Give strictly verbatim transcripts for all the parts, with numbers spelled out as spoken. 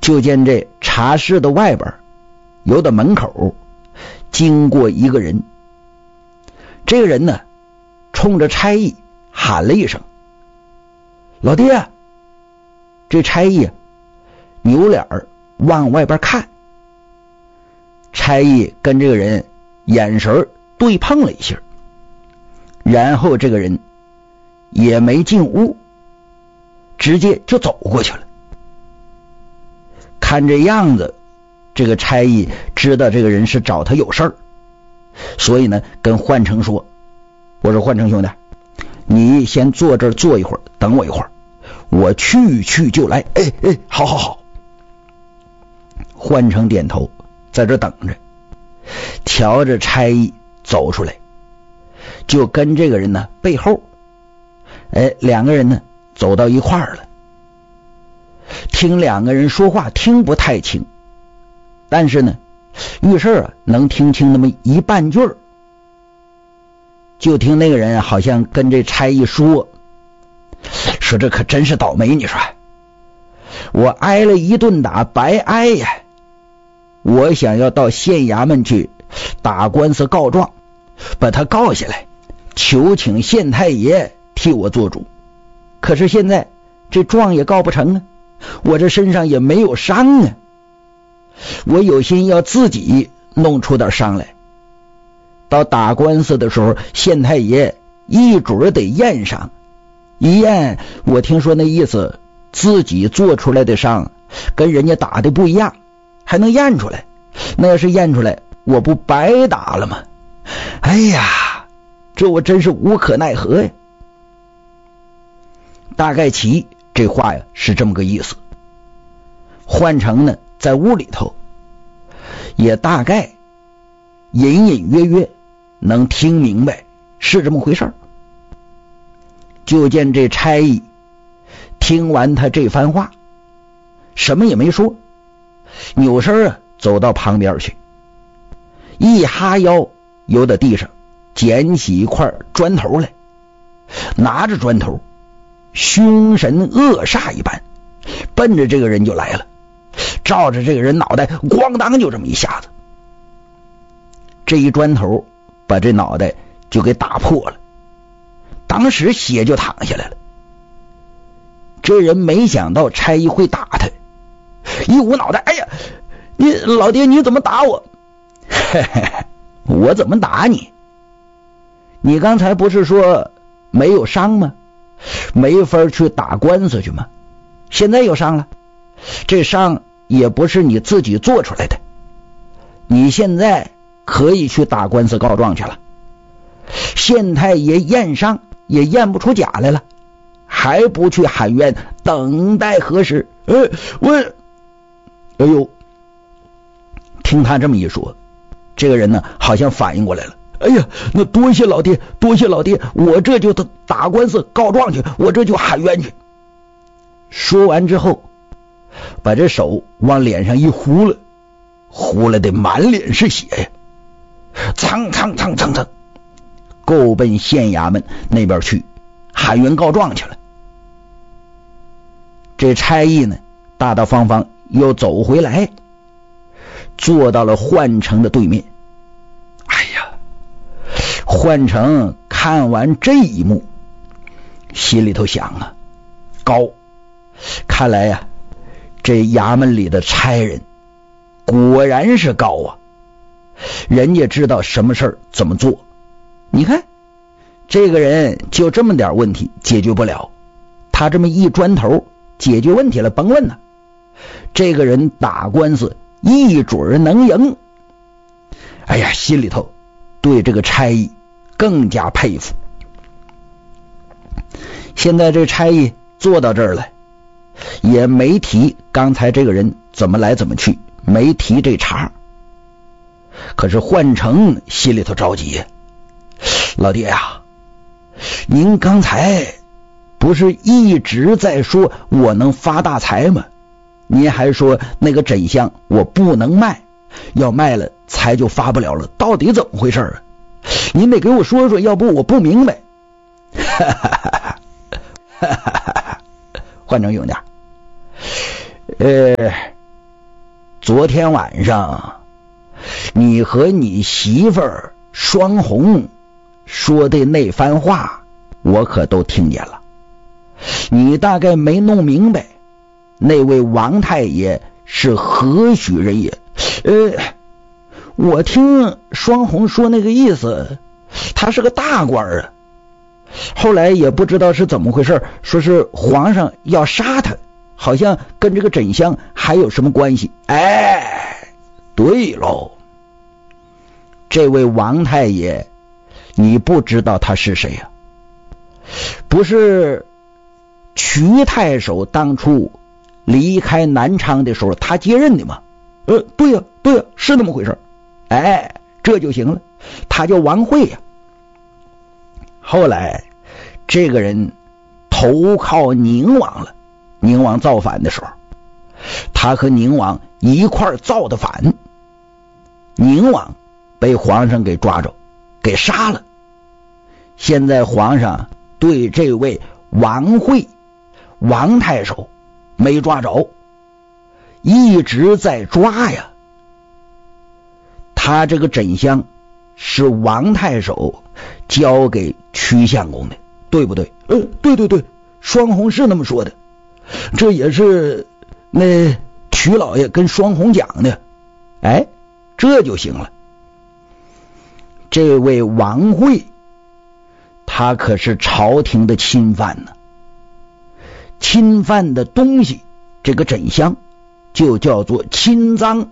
就见这茶室的外边有的门口经过一个人，这个人呢冲着差役喊了一声：“老爹！”这差役扭脸往外边看，差役跟这个人眼神对碰了一下，然后这个人也没进屋，直接就走过去了。看这样子，这个差役知道这个人是找他有事儿，所以呢跟焕成说：“我说焕成兄弟，你先坐这儿坐一会儿，等我一会儿，我去去就来。”哎哎，好好好。焕成点头，在这等着，瞧着差役走出来，就跟这个人呢背后，哎，两个人呢走到一块儿了。听两个人说话听不太清，但是呢遇事啊能听清那么一半句儿。就听那个人好像跟这差役说：“说这可真是倒霉，你说我挨了一顿打白挨呀，我想要到县衙门去打官司告状，把他告下来，求请县太爷替我做主。可是现在这状也告不成啊，我这身上也没有伤啊，我有心要自己弄出点伤来，到打官司的时候县太爷一准得验伤，一验我听说那意思，自己做出来的伤跟人家打的不一样，还能验出来，那要是验出来我不白打了吗？哎呀，这我真是无可奈何呀。”大概其这话呀是这么个意思。焕成呢在屋里头也大概隐隐约约能听明白是这么回事儿。就见这差役听完他这番话，什么也没说，扭身啊走到旁边去，一哈腰由到地上捡起一块砖头来，拿着砖头凶神恶煞一般奔着这个人就来了，照着这个人脑袋咣当就这么一下子，这一砖头把这脑袋就给打破了，当时血就淌下来了。这人没想到差役会打他，一捂脑袋：“哎呀，你老爹你怎么打我？”“嘿嘿嘿，我怎么打你？你刚才不是说没有伤吗？没法去打官司去吗？现在有伤了，这伤也不是你自己做出来的，你现在可以去打官司告状去了。县太爷验伤也验不出假来了，还不去喊冤，等待何时？”“呃，我……哎呦！”听他这么一说，这个人呢好像反应过来了。“哎呀，那多谢老爹，多谢老爹，我这就打官司告状去，我这就喊冤去。”说完之后，把这手往脸上一糊了，糊了的满脸是血呀，蹭蹭蹭蹭蹭，够奔县衙门那边去喊冤告状去了。这差役呢大大方方又走回来，坐到了焕成的对面。哎呀，焕成看完这一幕，心里头想啊，高，看来呀、啊，这衙门里的差人果然是高啊，人家知道什么事儿怎么做。你看这个人就这么点问题解决不了，他这么一砖头解决问题了，甭问了，这个人打官司一准能赢。哎呀，心里头对这个差役更加佩服。现在这差役坐到这儿来，也没提刚才这个人怎么来怎么去，没提这茬。可是焕成心里头着急，老爹呀，您刚才不是一直在说我能发大财吗？您还说那个枕香我不能卖，要卖了财就发不了了，到底怎么回事啊？您得给我说说，要不我不明白。哈哈哈哈哈！焕成兄弟，呃， 昨天晚上你和你媳妇儿双红说的那番话，我可都听见了。你大概没弄明白，那位王太爷是何许人也？呃，我听双红说那个意思，他是个大官啊。后来也不知道是怎么回事，说是皇上要杀他，好像跟这个枕香还有什么关系。哎，对喽，这位王太爷你不知道他是谁呀？不是瞿太守当初离开南昌的时候他接任的吗？呃，对呀、啊、对呀、啊，是那么回事。哎，这就行了，他叫王惠呀。后来这个人投靠宁王了，宁王造反的时候，他和宁王一块造的反，宁王被皇上给抓着，给杀了。现在皇上对这位王惠王太守没抓着，一直在抓呀。他这个枕香是王太守交给瞿相公的，对不对？呃，对对对，双红是那么说的，这也是那瞿老爷跟双红讲的。哎，这就行了。这位王惠他可是朝廷的钦犯呢，侵犯的东西，这个枕香就叫做钦赃。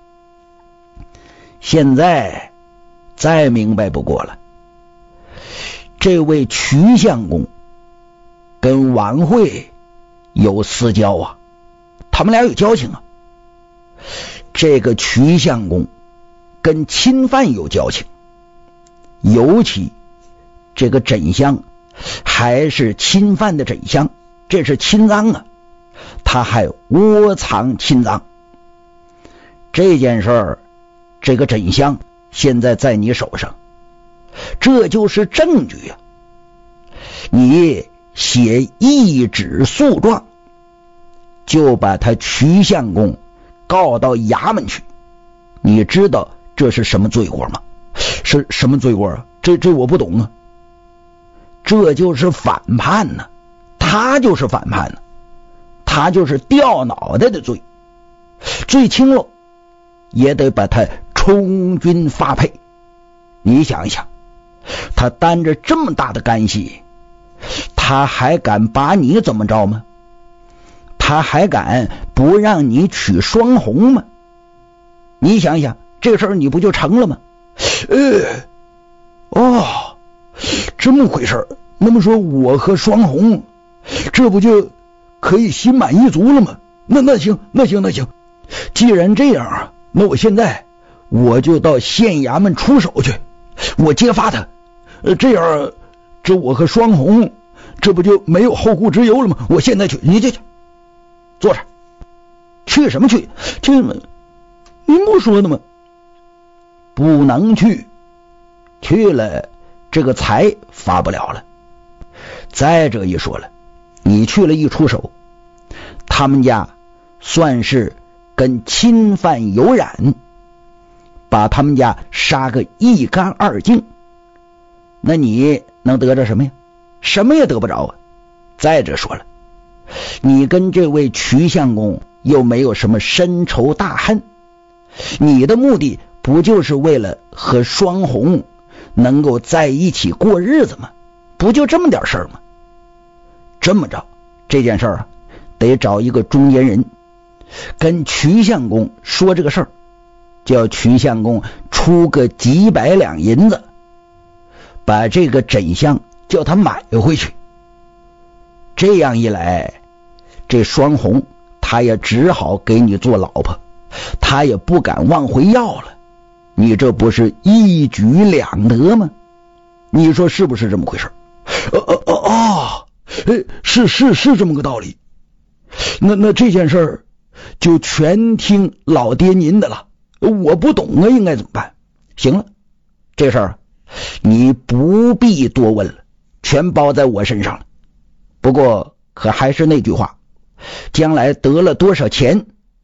现在再明白不过了，这位瞿相公跟王惠有私交啊，他们俩有交情啊。这个瞿相公跟钦犯有交情，尤其这个枕香还是钦犯的枕香，这是钦赃啊，他还窝藏钦赃。这件事儿，这个枕香现在在你手上，这就是证据啊。你写一纸诉状，就把他瞿相公告到衙门去。你知道这是什么罪过吗？是什么罪过啊？这这我不懂啊。这就是反叛呢、啊，他就是反叛呢、啊，他就是掉脑袋的罪，最轻了也得把他充军发配。你想一想，他担着这么大的干系，他还敢把你怎么着吗？他还敢不让你娶双红吗？你想想，这事儿你不就成了吗？呃，哦，这么回事。那么说我和双红这不就可以心满意足了吗？那那行那行那行，既然这样啊，那我现在我就到县衙门出手去，我揭发他。呃，这样这我和双红这不就没有后顾之忧了吗？我现在去，你去去坐着。去什么去？这您不说的吗？不能去，去了这个财发不了了。再者一说了，你去了一出手，他们家算是跟侵犯有染，把他们家杀个一干二净，那你能得着什么呀？什么也得不着啊。再者说了，你跟这位瞿相公又没有什么深仇大恨，你的目的不就是为了和双红能够在一起过日子吗？不就这么点事儿吗？这么着，这件事儿啊，得找一个中间人，跟瞿相公说这个事儿，叫瞿相公出个几百两银子，把这个枕香叫他买回去。这样一来，这双红他也只好给你做老婆，他也不敢往回要了。你这不是一举两得吗？你说是不是这么回事？哦哦哦哦，是是是这么个道理。那那这件事儿就全听老爹您的了，我不懂啊，应该怎么办？行了，这事儿你不必多问了，全包在我身上了。不过可还是那句话，将来得了多少钱，